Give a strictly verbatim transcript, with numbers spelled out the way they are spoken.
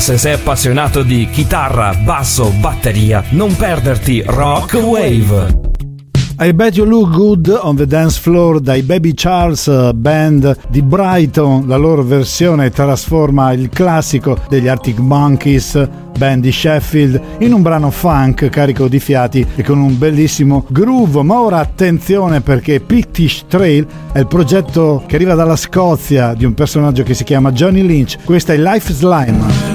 se sei appassionato di chitarra, basso, batteria, non perderti Rock Wave. I Bet You Look Good on the Dance Floor dai Baby Charles, band di Brighton. La loro versione trasforma il classico degli Arctic Monkeys, band di Sheffield, in un brano funk carico di fiati e con un bellissimo groove. Ma ora attenzione, perché Pictish Trail è il progetto che arriva dalla Scozia di un personaggio che si chiama Johnny Lynch. Questa è Life Slime.